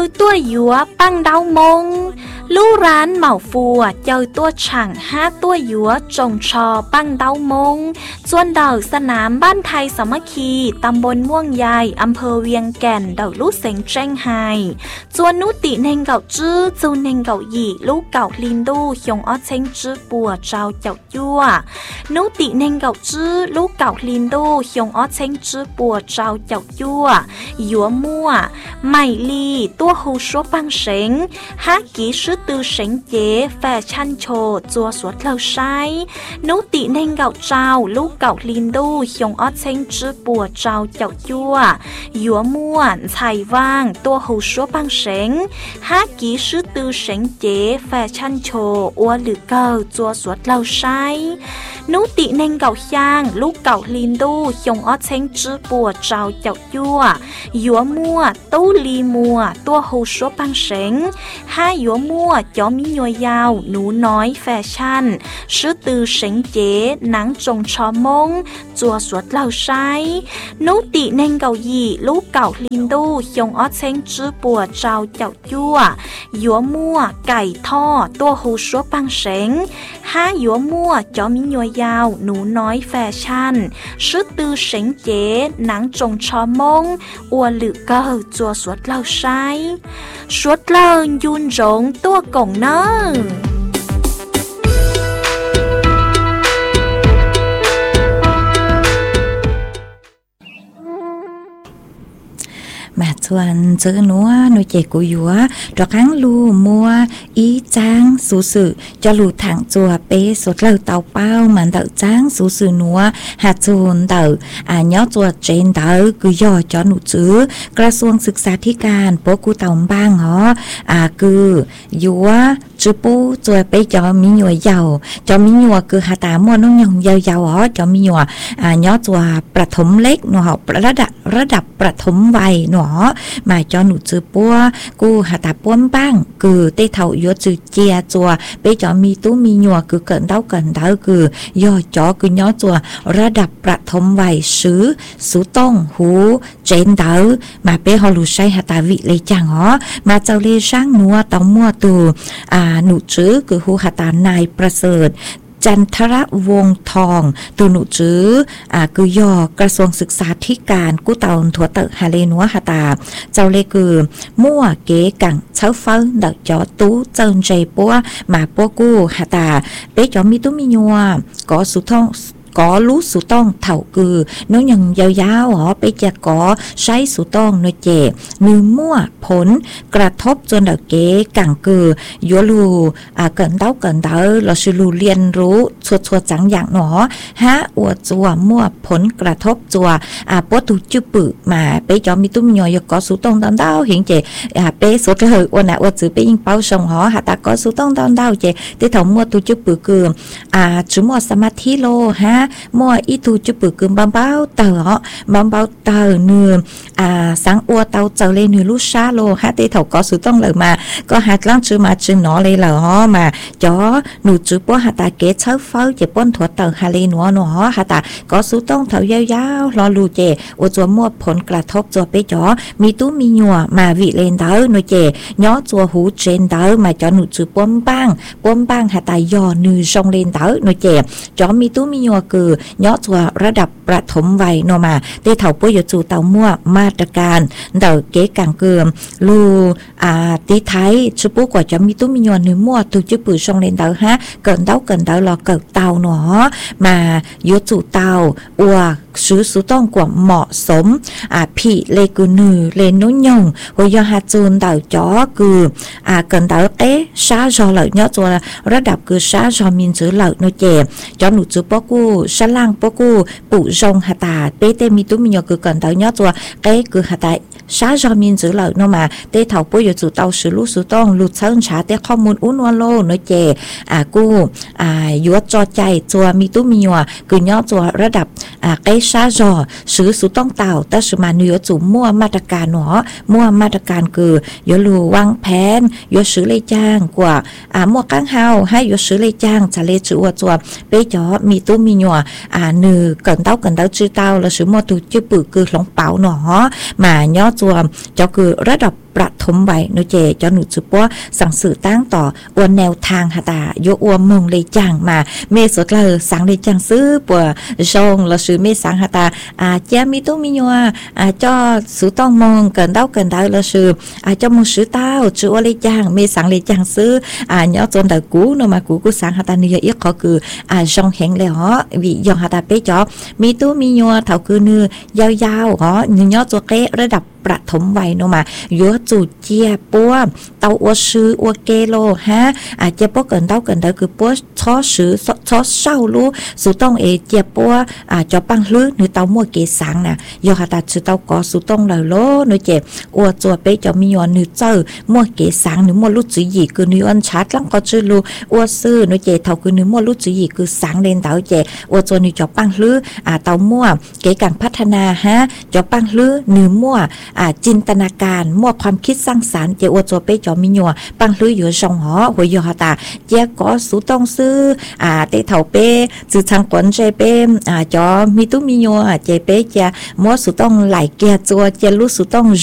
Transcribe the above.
ตัวหยัวปังดาวมงลู่ร้านเหมาฟัวเจอตัวฉ่าง5ตัวหยัวจงชอปังดาวมงส่วนเดาสนามบ้านไทยสามัคคีตำบลม่วงใหญ่อำเภอเวียงแก่นเดาลู่เสงแจ้งไฮส่วนนุติเนงเก่าจื้อจูเนงเก่าหยี่ลูกเก่าลินดูยงอ้อเชงจื้อปัวเจ้าเจ้ายั่วนุติเนงเก่าจื้อลูกเก่าลินดูยงอ้อเชงจื้อปัวเจ้าเจ้ายั่วหยัวมั่วไม่ลีตัวหูชัวปังเสงฮากีชื่อตือเสงเก๋แฟชั่นโชว์จัวสวดเลาใช้นุติเนงเก่าเจ้าลูกเก่าลินดูยงอ้อเชงจื้อปัวเจ้าเจ้ายั่วหยัวมั่วไฉว่างตัวหูชัวปังเสงฮากีชื่อตือเสงเก๋แฟชั่นโชว์อัวหรือเก่าจัวสวดเลาใช้นุติเนงเก่าย่างลูกเก่าลินดูยงอ้อเชงจื้อปัวเจ้าเจ้ายั่วหยัวมั่วตู้ลีมัวตัวหูชัวปังเสงห้าหยัวมั่วจอมีหน่วยยาวหนูน้อยแฟชั่นชื่อตือเสงเก๋หนังจงชอมงจัวสวดเหล่าใช้นุติเนงเก่าหยี่ลูกเก่าลินดูยงอ้อเชงจื้อปัวเจ้าเจ้ายั่วหยัวมั่วไก่ท่อตัวหูชัวปังเสงห้าหยัวมั่วจอมีหน่วยยาวหนูน้อยแฟชั่นชื่อตือเสงเก๋หนังจงชอมงอัวหรือเก่าจัวสวดเหล่าใช้สวดเล่ายุนจงตัวกงเนอมาชวนเจอหนัวหนูเจกูยัวดอกค้างลูมัวอีจางสูสื่อจะลูถังจัวเป้สดเล่าเตาเป้ามันเตาจางสูสื่อหนัวหาจูนเตาย่อจัวเจนเตาคือย่อจอหนูจื้อกระทรวงศึกษาธิการปกูเตาบ้างเหรอคือยัวจื้อปูจัวเป้จอมีหน่วยยาวจอมีหน่วยคือหาตามัวน้องยองยาวๆจอมีหน่วยย่อจัวประถมเล็กหนูระดับประถมวัยหนูมาcho nụ chữ bua cu hà ta buôn bang cứ tê thầu yếu chữ chia chùa bây giờ mi tú mi nhùa cứ cẩn đau cứ do cho cứ nhó chùaระดับประถมวัยซื้อสูต้องหูเจนเตอมาเป้ฮอลูใช้หาตาวิเลยจังอ๋อมาเจ้าเลช่างนัวเตามัวตูหนูจื้อคือหูหาตานายประเสริฐจันทรวงศ์ทองตัวหนูจื้อคือยอกระทรวงศึกษาธิการกู้เตาถั่วเตอฮาเลนัวหาตาเจ้าเลคือมั่วเก๋กังเช้าเฟ้อดักจอตู้เจินใจปัวมาปัวกู้หาตาเป๊ะจอมีตู้มียัวก็สุท่องก็รู้สุต้องเถ่าคือน้องยังยาวๆหรอไปจะก็ใช้สุต้องนเจมือมั่วผลกระทบจนเด็กเก๋กังคือยัวลูเกินเต้าเราชิลูเรียนรู้ชัวจังอย่างหนอฮะอวดจัวมั่วผลกระทบจัวปวดถูจื้อปืมาไปจอมีตุ้มย่อยก็สุต้องเต้าเห็นเจไปสุดเลยวันน่ะอวดจื้อไปยิงเป้าส่งหอหาตาก็สุต้องเต้าเจที่เถ่ามั่วถูจื้อปืคือจุมั่วสมาธิโลฮะมัวอีตูจุปึกึมบำเบาเต๋อบำเบาเต๋อเนื้อสังอัวเต๋าเจอเลยเนื้อลูกชาโลฮะเต๋ถกก็สุต้องเลยมาก็หัดล้างจื้อมาจื้อหนอเลยเหรอมาจ่อหนูจื้อป้อหัดตาเก๋เช้าเฝ้าเจ็บป้นถั่วเต๋อฮาเลนัวหนอหัดตาก็สุต้องเถายาวๆรอลูเจอจัวมัวผลกระทบจัวไปจ่อมีตู้มีหนัวมาวิเลนเต๋อหนูเจย้อจัวหูเจนเต๋อมาจ่อหนูจื้อป้อมบ้างหัดตาย่อเนื้อทรงเลนเต๋อหนูเจจ่อมีตู้มีหนัวคือย่อตัวระดับประถมวัยโนมาได้เถาปุ้ยจูเตามั่วมาตรการเดาเก๋กังเกือมลูตีไทยชุปุกว่าจะมีตุ้มีหยวนหรือมั่วตัวจุปือชงเลนเตาฮะเกินเตารอเกิดเตาหนอมาโยจูเตาอัวซื้อสุต้องกว่าเหมาะสมพี่เลกูนือเลนุยงหัวยอฮาจูนเตาจ๋อคือเกินเตาเตชาจอเหล่าย่อตัวระดับคือชาจอมินจื้อเหล่าโนเจจอหนูจื้อปอกูชั้นล่างปอกูปู่จงหาตาเป้เตมีตุ้มีหยคือเกินเตาย่อตัวเก้คือหาตาชาจอมินจื้อเหล่าโนมาเตเถาปุ้ยจูเตาซื้อลูกสุต้องลูกเชิงชาเตข้อมูลอุ้นวโลโนเจกูยัวจอใจตัวมีตุ้มีหยคือย่อตัวระดับเก้ชาจอซื้อสุต้องเต่าแต่สมาเนื้อจูมั่วมาตรการหนอมั่วมาตรการคือยัวลูวางแผนยัวซื้อเลยจ้างกว่ามั่วก้างเฮาให้ยัวซื้อเลยจ้างจะเลยจูว่าตัวเป้จ่อมีตุ้มีหยเนื้อเกินเต้าจื้อเต้าแล้วซื้อมั่วตัวจื้อปือคือหลงเป๋าหนอมาย่อตัวจะคือระดับประถมไว้เนาะเจจอหนูจุปัวสั่งสื่อตั้งต่ออวนแนวทางหาตาโยอวมงเลยจังมาเมสดเลยสังเลยจังซื้อปัวชงเราซื้อเมสังหาตาเจ้ามีตู้มียัวจอสุต้องมองเกินเต้าเราซื้อเจ้ามึงซื้อเต้าจื้อเลยจังเมสังเลยจังซื้อเนาะจนแต่กูเนาะมากูสังหาตาเนี่ยอีกก็คือชงแข็งเลยเหรอวิยองหาตาเป๊ะจ่อมีตู้มียัวเท่าคือเนื้อยาวๆเหรอเนาะตัวเกะระดับประถมวัยเนาะมายัวจูเจียปัวเต้าอวซื้ออวเกโลฮะเจ็บปัวเกินเต้าคือปัวช้อซื้อช้อเศร้ารู้สุต้องเจ็บปัวจอปังลื้อหรือเต้ามัวเกสังน่ะยอหาตาชื่อเต้าก็สุต้องเลยโลหนูเจ็บอวจัวเป๊ะจะมียัวหนูเจอมัวเกสังหรือมัวรู้จื้อหยีคือหนูอันชัดลังก็ชื่อรู้อวซื้อหนูเจ็บเท่าคือหนูมัวรู้จื้อหยีคือสังเล่นเต้าเจ็บอวจัวหนูจอปังลื้อเต้ามัวเกการพัฒนาฮะจอปังลื้อหนูมัวจินตนาการมั่วความคิดสร้างสรรค์เจ้าจัวเป้จอมิญัวปังลื้ออยู่ชงหอหัวยอตาเจ้าก็สุต้องซื้อเตเถาเป้จือทางกวนเจเป้จอมีตู้มิญัวเจเป้เจ้ามั่วสุต้องไหลเกียจัวเจ้ารู้สุต้อง